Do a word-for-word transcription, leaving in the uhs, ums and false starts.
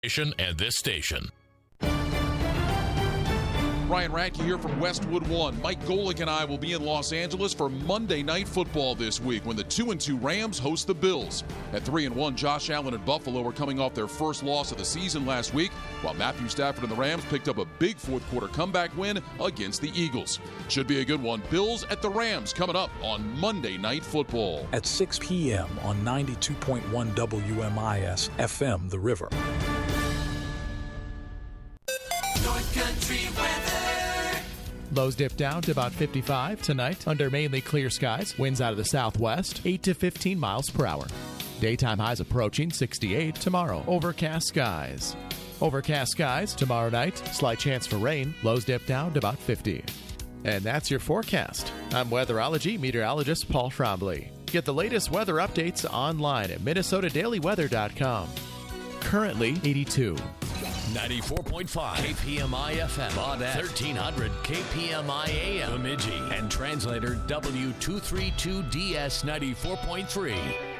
And this station. Ryan Radke here from Westwood One. Mike Golick and I will be in Los Angeles for Monday Night Football this week when the two and two Rams host the Bills. At three and one, Josh Allen and Buffalo are coming off their first loss of the season last week, while Matthew Stafford and the Rams picked up a big fourth quarter comeback win against the Eagles. Should be a good one. Bills at the Rams coming up on Monday Night Football. At six p.m. on ninety-two point one W M I S F M The River. North Country weather. Lows dip down to about fifty-five tonight under mainly clear skies. Winds out of the southwest, eight to fifteen miles per hour. Daytime highs approaching sixty-eight tomorrow. Overcast skies. Overcast skies tomorrow night. Slight chance for rain. Lows dip down to about fifty. And that's your forecast. I'm weatherology meteorologist Paul Trombley. Get the latest weather updates online at Minnesota Daily Weather dot com. Currently eighty-two. ninety-four point five K P M I F M, Baudette, thirteen hundred K P M I A M, Bemidji, and translator W two thirty-two D S ninety-four point three.